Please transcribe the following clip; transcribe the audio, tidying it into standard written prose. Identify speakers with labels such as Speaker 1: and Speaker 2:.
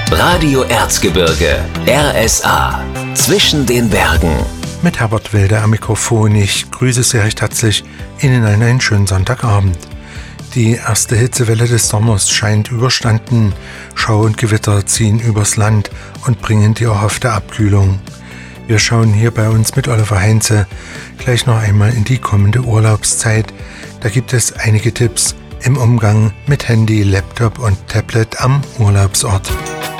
Speaker 1: Radio Erzgebirge, RSA, zwischen den Bergen.
Speaker 2: Mit Herbert Wilde am Mikrofon. Ich grüße Sie recht herzlich Ihnen einen schönen Sonntagabend. Die erste Hitzewelle des Sommers scheint überstanden. Schauer und Gewitter ziehen übers Land und bringen die erhoffte Abkühlung. Wir schauen hier bei uns mit Oliver Heinze gleich noch einmal in die kommende Urlaubszeit. Da gibt es einige Tipps im Umgang mit Handy, Laptop und Tablet am Urlaubsort.